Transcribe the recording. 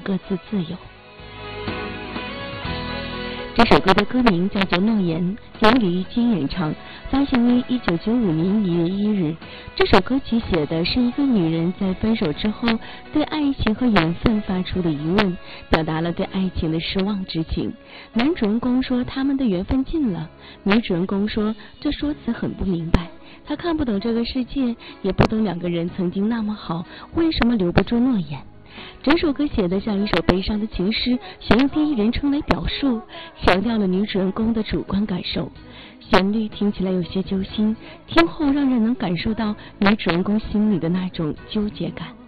各自自由。这首歌的歌名叫做《诺言》，由李玉金演唱，发行于1995年1月1日。这首歌曲写的是一个女人在分手之后对爱情和缘分发出的疑问，表达了对爱情的失望之情。男主人公说他们的缘分尽了，女主人公说这说辞很不明白，她看不懂这个世界，也不懂两个人曾经那么好，为什么留不住诺言。整首歌写得像一首悲伤的情诗，选用第一人称来表述，强调了女主人公的主观感受。旋律听起来有些揪心，听后让人能感受到女主人公心里的那种纠结感。